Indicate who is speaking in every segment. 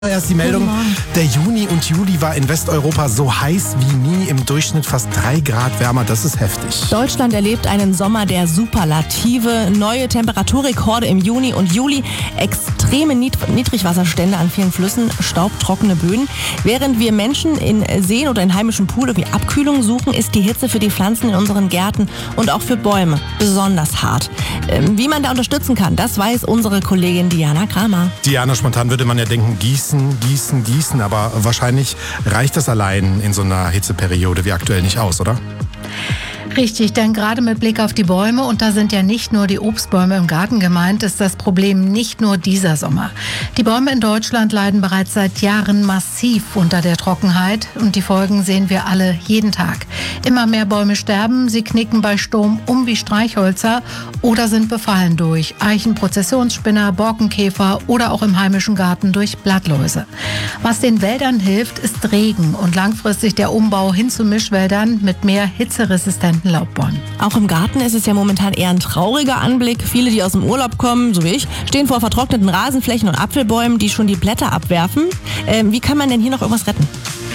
Speaker 1: Erst die Meldung, der Juni und Juli war in Westeuropa so heiß wie nie, im Durchschnitt fast 3 Grad wärmer, das ist heftig.
Speaker 2: Deutschland erlebt einen Sommer der Superlative, neue Temperaturrekorde im Juni und Juli, extreme Niedrigwasserstände an vielen Flüssen, staubtrockene Böden. Während wir Menschen in Seen oder in heimischen Pools irgendwie Abkühlung suchen, ist die Hitze für die Pflanzen in unseren Gärten und auch für Bäume besonders hart. Wie man da unterstützen kann, das weiß unsere Kollegin Diana Kramer.
Speaker 1: Diana, spontan würde man ja denken, gießen, aber wahrscheinlich reicht das allein in so einer Hitzeperiode wie aktuell nicht aus, oder?
Speaker 3: Richtig, denn gerade mit Blick auf die Bäume, und da sind ja nicht nur die Obstbäume im Garten gemeint, ist das Problem nicht nur dieser Sommer. Die Bäume in Deutschland leiden bereits seit Jahren massiv unter der Trockenheit und die Folgen sehen wir alle jeden Tag. Immer mehr Bäume sterben, sie knicken bei Sturm um wie Streichhölzer oder sind befallen durch Eichenprozessionsspinner, Borkenkäfer oder auch im heimischen Garten durch Blattläuse. Was den Wäldern hilft, ist Regen und langfristig der Umbau hin zu Mischwäldern mit mehr hitzeresistenten Laubbäumen.
Speaker 2: Auch im Garten ist es ja momentan eher ein trauriger Anblick. Viele, die aus dem Urlaub kommen, so wie ich, stehen vor vertrockneten Rasenflächen und Apfelbäumen, die schon die Blätter abwerfen. Wie kann man denn hier noch irgendwas retten?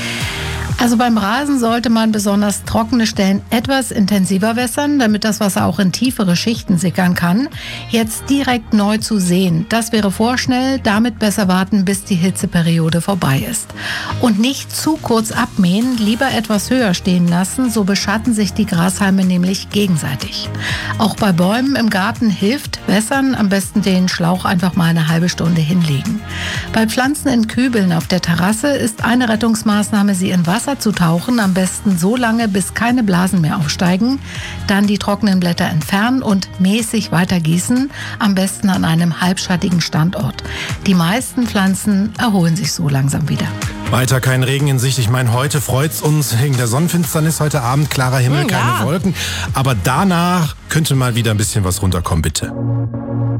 Speaker 3: Also beim Rasen sollte man besonders trockene Stellen etwas intensiver wässern, damit das Wasser auch in tiefere Schichten sickern kann. Jetzt direkt neu zu säen, das wäre vorschnell, damit besser warten, bis die Hitzeperiode vorbei ist. Und nicht zu kurz abmähen, lieber etwas höher stehen lassen, so beschatten sich die Grashalme nämlich gegenseitig. Auch bei Bäumen im Garten hilft wässern, am besten den Schlauch einfach mal eine halbe Stunde hinlegen. Bei Pflanzen in Kübeln auf der Terrasse ist eine Rettungsmaßnahme, sie in Wasser zu tauchen, am besten so lange, bis keine Blasen mehr aufsteigen, dann die trockenen Blätter entfernen und mäßig weiter gießen, am besten an einem halbschattigen Standort. Die meisten Pflanzen erholen sich so langsam wieder.
Speaker 1: Weiter kein Regen in Sicht. Ich meine, heute freut's uns wegen der Sonnenfinsternis heute Abend, klarer Himmel, keine Wolken. Aber danach könnte mal wieder ein bisschen was runterkommen, bitte.